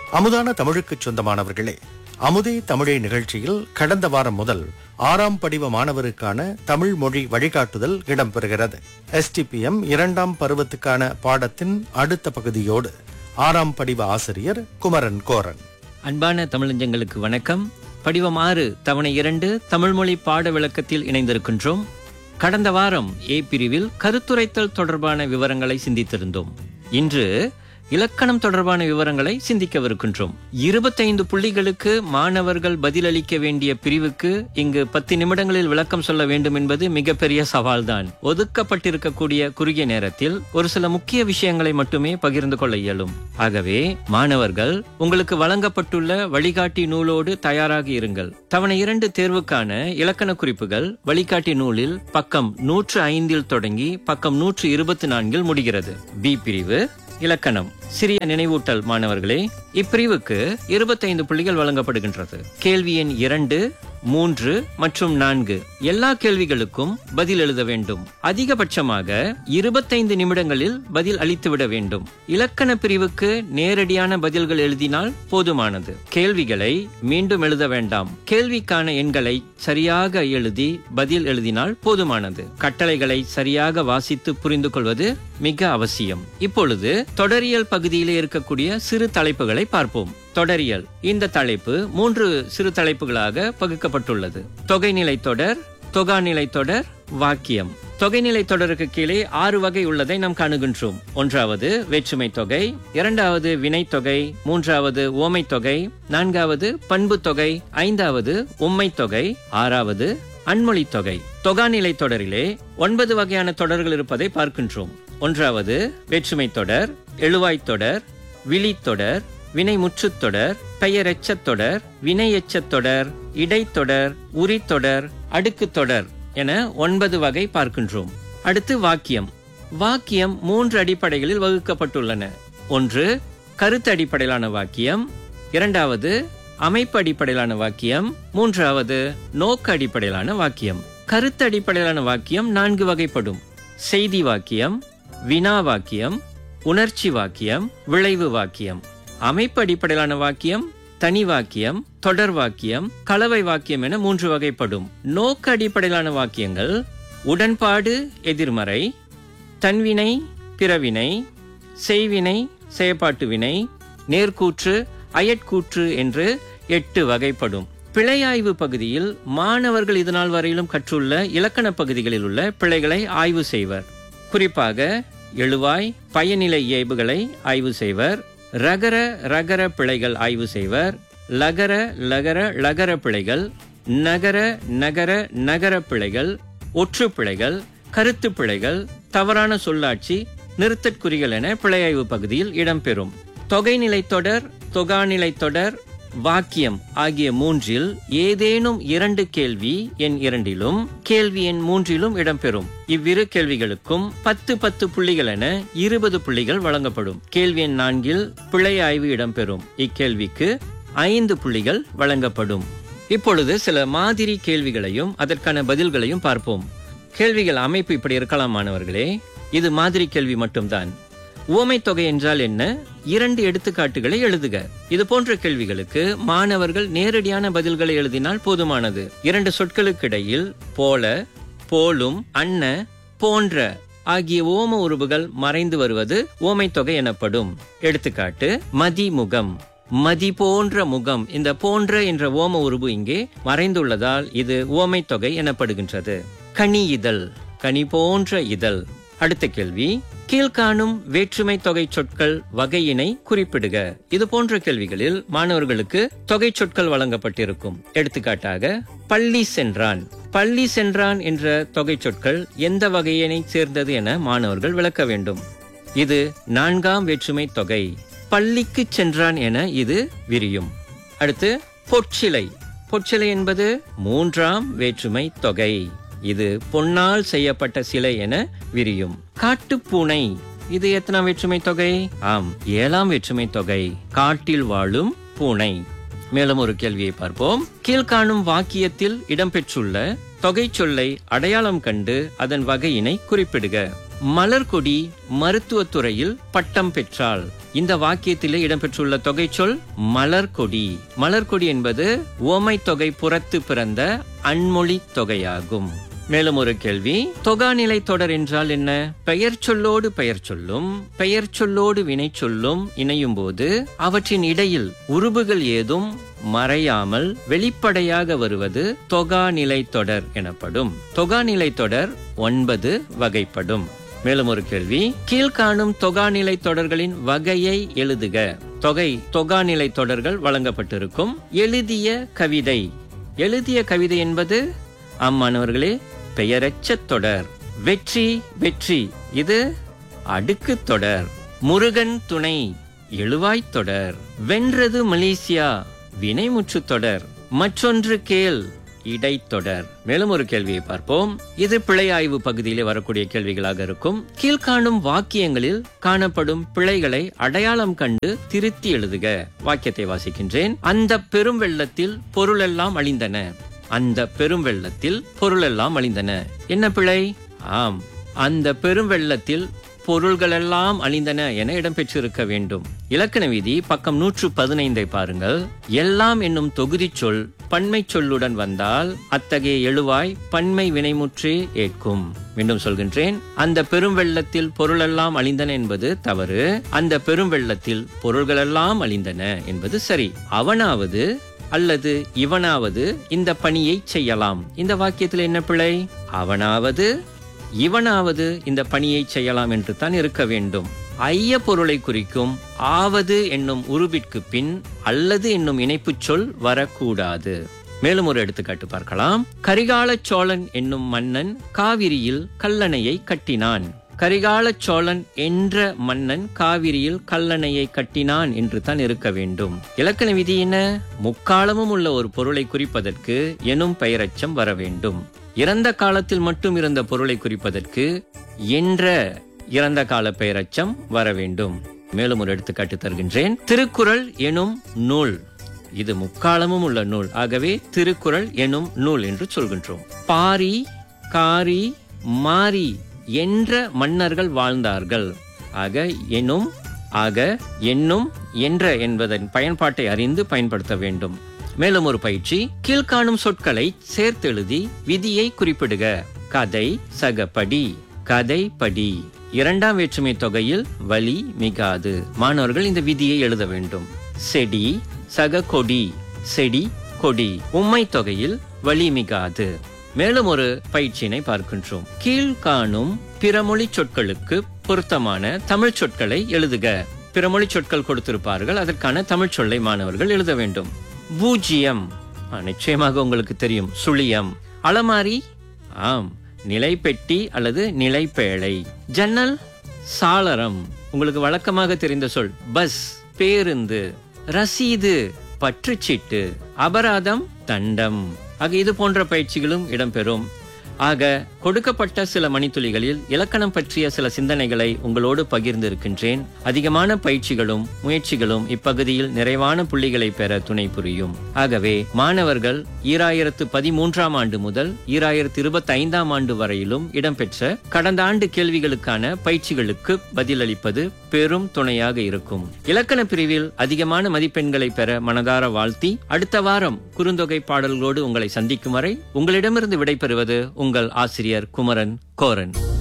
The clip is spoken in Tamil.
அமுதான தமிழுக்கு சொந்தமானவர்களே, அமுதே தமிழே நிகழ்ச்சியில் கடந்த வாரம் முதல் 6ஆம் படிவ மாணவருக்கான தமிழ் மொழி வழிகாட்டுதல் இடம்பெறுகிறது. STPM 2ஆம் பருவத்துக்கான பாடத்தின் அடுத்த பகுதியோடு 6ஆம் படிவ ஆசிரியர் குமரன் கோரன். அன்பான தமிழஞ்சங்களுக்கு வணக்கம். படிவம் 6 தவணை 2 தமிழ்மொழி பாட விளக்கத்தில் இணைந்திருக்கின்றோம். கடந்த வாரம் A பிரிவில் கருத்துரைத்தல் தொடர்பான விவரங்களை சிந்தித்திருந்தோம். இன்று இலக்கணம் தொடர்பான விவரங்களை சிந்திக்கவிருக்கின்றோம். 25 புள்ளிகளுக்கு மாணவர்கள் பதிலளிக்க வேண்டிய பிரிவுக்கு இங்கு 10 நிமிடங்களில் விளக்கம் சொல்ல வேண்டும் என்பது மிகப்பெரிய சவால்தான். ஒதுக்கப்பட்டிருக்கக்கூடிய குறுகிய நேரத்தில் ஒரு சில முக்கிய விஷயங்களை மட்டுமே பகிர்ந்து கொள்ள இயலும். ஆகவே மாணவர்கள் உங்களுக்கு வழங்கப்பட்டுள்ள வழிகாட்டி நூலோடு தயாராகி இருங்கள். தவணை 2 தேர்வுக்கான இலக்கண குறிப்புகள் வழிகாட்டி நூலில் பக்கம் 105 தொடங்கி பக்கம் 124 முடிகிறது. B பிரிவு இலக்கணம். சிறிய நினைவூட்டல் மாணவர்களே, இப்பிரிவுக்கு 25 புள்ளிகள் வழங்கப்படுகின்றது. கேள்வி எண் 2, 3 மற்றும் 4 எல்லா கேள்விகளுக்கும் பதில் எழுத வேண்டும். அதிகபட்சமாக 25 நிமிடங்களில் பதில் அளித்துவிட வேண்டும். இலக்கண பிரிவுக்கு நேரடியான பதில்கள் எழுதினால் போதுமானது. கேள்விகளை மீண்டும் எழுத வேண்டாம். கேள்விக்கான எண்களை சரியாக எழுதி பதில் எழுதினால் போதுமானது. கட்டளைகளை சரியாக வாசித்து புரிந்து கொள்வது மிக அவசியம். இப்பொழுது தொடரியல் பகுதியிலே இருக்கக்கூடிய சிறு தலைப்புகளை பார்ப்போம். தொடரியல். இந்த தலைப்பு 3 சிறு தலைப்புகளாக பகுக்கப்பட்டுள்ளது. தொகைநிலை தொடர், தொகாநிலை தொடர், வாக்கியம். தொகைநிலை தொடருக்கு கீழே 6 வகை உள்ளதை நாம் காணுகின்றோம். 1வது வேற்றுமை தொகை, 2வது வினை தொகை, 3வது ஓமை தொகை, 4வது பண்பு தொகை, 5வது உம்மை தொகை, 6வது அன்மொழி தொகை. தொகாநிலை தொடரிலே 9 வகையான தொடர்கள் இருப்பதை பார்க்கின்றோம். 1வது வேற்றுமை தொடர், எழுவாய் தொடர், விழித்தொடர், வினை முற்றுத்தொடர், பெயர் எச்சத் தொடர், வினை எச்சத் தொடர், இடைத்தொடர், உரித்தொடர், அடுக்கு தொடர் என 9 வகை பார்க்கின்றோம். அடுத்து வாக்கியம். வாக்கியம் 3 அடிப்படைகளில் வகுக்கப்பட்டுள்ளன. 1 கருத்து அடிப்படையிலான வாக்கியம், 2வது அமைப்பு அடிப்படையிலான வாக்கியம், 3வது நோக்க அடிப்படையிலான வாக்கியம். கருத்து அடிப்படையிலான வாக்கியம் 4 வகைப்படும். செய்தி வாக்கியம், வினா வாக்கியம், உணர்ச்சி வாக்கியம், விளைவு வாக்கியம். அமைப்பு அடிப்படையிலான வாக்கியம் தனி வாக்கியம், தொடர் வாக்கியம், கலவை வாக்கியம் என 3 வகைப்படும். நோக்க அடிப்படையிலான வாக்கியங்கள் உடன்பாடு எதிர்மறை, தன்வினை பிறவினை, செய்வினை செயற்பாட்டு வினை, நேர்கூற்று அயற்கூற்று என்று 8 வகைப்படும். பிழையாய்வு பகுதியில் மாணவர்கள் இதுநாள் வரையிலும் கற்றுள்ள இலக்கண பகுதிகளில் உள்ள பிழைகளை ஆய்வு செய்வர். குறிப்பாக எழுவாய் பயனிலை இயைபுகளை ஆய்வு செய்வர், ரகர ரகர பிழைகள் ஆய்வு செய்வர், லகர லகர லகர பிழைகள், நகர நகர நகர பிழைகள், ஒற்று பிழைகள், கருத்து பிழைகள், தவறான சொல்லாட்சி, நிறுத்தற்குறிகள் என பிழையாய்வு பகுதியில் இடம்பெறும். தொகைநிலை தொடர், தொகாநிலை தொடர், வாக்கியம் ஆகிய 3இல் ஏதேனும் 2 கேள்வி எண் 2லும் கேள்வி எண் 3லும் இடம்பெறும். இவ்விரு கேள்விகளுக்கும் 10 புள்ளிகள் என 20 புள்ளிகள் வழங்கப்படும். கேள்வி எண் 4இல் பிழை ஆய்வு இடம்பெறும். இக்கேள்விக்கு 5 புள்ளிகள் வழங்கப்படும். இப்பொழுது சில மாதிரி கேள்விகளையும் அதற்கான பதில்களையும் பார்ப்போம். கேள்விகள் அமைப்பு இப்படி இருக்கலாம் மாணவர்களே. இது மாதிரி கேள்வி மட்டும்தான். உவமை தொகை என்றால் என்ன? 2 எடுத்துக்காட்டுகளை எழுதுக. இது போன்ற கேள்விகளுக்கு மாணவர்கள் நேரடியான பதில்களை எழுதினால் போதுமானது. 2 சொற்களுக்கு இடையில் போல, போலும், அன்ன, போன்ற ஆகிய ஓம உருபுகள் மறைந்து வருவது உவமை தொகை எனப்படும். எடுத்துக்காட்டு மதிமுகம், மதி போன்ற முகம். இந்த போன்ற என்ற ஓம உருபு இங்கே மறைந்துள்ளதால் இது உவமை தொகை எனப்படுகின்றது. கனி இதழ், கனி போன்ற இதழ். அடுத்த கேள்வி, கீழ்காணும் வேற்றுமை தொகை சொற்கள் வகையினை குறிப்பிடுக. இது போன்ற கேள்விகளில் மாணவர்களுக்கு தொகை சொற்கள் வழங்கப்பட்டிருக்கும். எடுத்துக்காட்டாக பள்ளி சென்றான். பள்ளி சென்றான் என்ற தொகை சொற்கள் எந்த வகையினை சேர்ந்தது என மாணவர்கள் விளக்க வேண்டும். இது 4ஆம் வேற்றுமை தொகை. பள்ளிக்கு சென்றான் என இது விரியும். அடுத்து பொற்சிலை. பொற்சிலை என்பது 3ஆம் வேற்றுமை தொகை. இது பொன்னால் செய்யப்பட்ட சிலை என விரியும். காட்டுப்பூனை. இது எத்தனாம் வேற்றுமை தொகை? ஆம், 7ஆம் வேற்றுமை தொகை. காட்டில் வாழும் பூனை. மேலும் ஒரு கேள்வியை பார்ப்போம். கீழ்காணும் வாக்கியத்தில் இடம்பெற்றுள்ள தொகை சொல்லை அடையாளம் கண்டு அதன் வகையினை குறிப்பிடுக. மலர்கொடி மருத்துவத் துறையில் பட்டம் பெற்றாள். இந்த வாக்கியத்திலே இடம்பெற்றுள்ள தொகைச்சொல் மலர்கொடி. மலர்கொடி என்பது உவமை தொகை புறத்து பிறந்த அன்மொழி தொகையாகும். மேலும் ஒரு கேள்வி, தொகாநிலை தொடர் என்றால் என்ன? பெயர் சொல்லோடு பெயர் சொல்லும், பெயர் சொல்லோடு வினை சொல்லும் இணையும் போது அவற்றின் இடையில் உருபுகள் ஏதும் மறையாமல் வெளிப்படையாக வருவது தொகாநிலை தொடர் எனப்படும். தொகாநிலை தொடர் 9 வகைப்படும். மேலும் ஒரு கேள்வி, கீழ்காணும் தொகாநிலை தொடர்களின் வகையை எழுதுக. தொகாநிலை தொடர்கள் வழங்கப்பட்டிருக்கும். எழுதிய கவிதை. எழுதிய கவிதை என்பது அம்மாணவர்களே பெயரச்ச தொடர். வெற்றி வெற்றி இது அடுக்கு தொடர். முருகன் துணை எழுவாய் தொடர். வென்றது மலேசியா வினைமுற்று தொடர். மற்றொன்று கேள் இடைத்தொடர். மேலும் ஒரு கேள்வியை பார்ப்போம். இது பிழை ஆய்வு பகுதியிலே வரக்கூடிய கேள்விகளாக இருக்கும். கீழ்காணும் வாக்கியங்களில் காணப்படும் பிழைகளை அடையாளம் கண்டு திருத்தி எழுதுக. வாக்கியத்தை வாசிக்கின்றேன். அந்த பெரும் வெள்ளத்தில் பொருளெல்லாம் அழிந்தன. அந்த பெரும் வெள்ளத்தில் பொருளெல்லாம் அழிந்தன. என்ன பிழை? ஆம், அந்த பெரும் வெள்ளத்தில் பொருள்களெல்லாம் அழிந்தன என இடம்பெற்றிருக்க வேண்டும். இலக்கண விதி பக்கம் 115 பாருங்கள். எல்லாம் என்னும் தொகுதி சொல் பன்மை சொல்லுடன் வந்தால் அத்தகைய எழுவாய் பன்மை வினைமுற்றே ஏற்கும். மீண்டும் சொல்கின்றேன். அந்த பெரும் வெள்ளத்தில் பொருளெல்லாம் அழிந்தன என்பது தவறு. அந்த பெரும் வெள்ளத்தில் பொருள்களெல்லாம் அழிந்தன என்பது சரி. அவனாவது அல்லது இவனாவது இந்த பணியை செய்யலாம். இந்த வாக்கியத்தில் என்ன பிழை? அவனாவது இவனாவது இந்த பணியை செய்யலாம் என்று தான் இருக்க வேண்டும். ஐய பொருளை குறிக்கும் ஆவது என்னும் உருபிற்கு பின் அல்லது என்னும் இணைப்பு சொல் வரக்கூடாது. மேலும் ஒரு எடுத்துக்காட்டு பார்க்கலாம். கரிகால சோழன் என்னும் மன்னன் காவிரியில் கல்லணையை கட்டினான். கரிகால சோழன் என்ற மன்னன் காவிரியில் கல்லணையை கட்டினான் என்று தான் இருக்க வேண்டும். இலக்கண விதி என்ன? முக்காலமும் உள்ள ஒரு பொருளை குறிப்பதற்கு எனும் பெயரச்சம் வர வேண்டும். இறந்த காலத்தில் மட்டும் இருந்த பொருளை குறிப்பதற்கு என்ற இறந்த கால பெயரச்சம் வர வேண்டும். மேலும் ஒரு எடுத்துக்காட்டு தருகின்றேன். திருக்குறள் எனும் நூல். இது முக்காலமும் உள்ள நூல். ஆகவே திருக்குறள் எனும் நூல் என்று சொல்கின்றோம். பாரி காரி மாரி என்ற மன்னர்கள் வாழ்ந்தார்கள். ஆக என்னும் என்ற என்பதன் பயன்பாட்டை அறிந்து பயன்படுத்த வேண்டும். மேலும் ஒரு பயிற்சி. கீழ்காணும் சொற்களை சேர்த்தெழுதி விதியை குறிப்பிடுக. கதை சகப்படி. கதை படி. இரண்டாம் வேற்றுமை தொகையில் வலி மிகாது. மாணவர்கள் இந்த விதியை எழுத வேண்டும். செடி சக கொடி. செடி கொடி. உம்மை தொகையில் வலி மிகாது. மேலும் ஒரு பயிற்சியினை பார்க்கின்றோம். கீழ்காணும் பிறமொழி சொற்களுக்கு பொருத்தமான தமிழ் சொற்களை எழுதுக. பிறமொழி சொற்கள் கொடுத்திருப்பார்கள். அதற்கான தமிழ் சொல்லை மாணவர்கள் எழுத வேண்டும். பூஜ்ஜியம் நிச்சயமாக உங்களுக்கு தெரியும். சுழியம். அலமாரி. ஆம், நிலைப்பெட்டி அல்லது நிலைப்பேழை. ஜன்னல் சாளரம். உங்களுக்கு வழக்கமாக தெரிந்த சொல். பஸ் பேருந்து. ரசீது பற்றுச்சீட்டு. அபராதம் தண்டம். ஆக இது போன்ற பயிற்சிகளும் இடம்பெறும். ஆக கொடுக்கப்பட்ட சில மணித்துளிகளில் இலக்கணம் பற்றிய சில சிந்தனைகளை உங்களோடு பகிர்ந்திருக்கின்றேன். அதிகமான பயிற்சிகளும் முயற்சிகளும் இப்பகுதியில் நிறைவான புள்ளிகளை பெற துணை புரியும். ஆகவே மாணவர்கள் 2013ஆம் ஆண்டு முதல் 2025ஆம் ஆண்டு வரையிலும் இடம்பெற்ற கடந்த ஆண்டு கேள்விகளுக்கான பயிற்சிகளுக்கு பதிலளிப்பது பெரும் துணையாக இருக்கும். இலக்கண பிரிவில் அதிகமான மதிப்பெண்களை பெற மனதார வாழ்த்தி அடுத்த வாரம் குறுந்தொகை பாடல்களோடு உங்களை சந்திக்கும் வரை உங்களிடமிருந்து விடைபெறுவது உங்கள் ஆசிரியர் குமரன் கோரன்.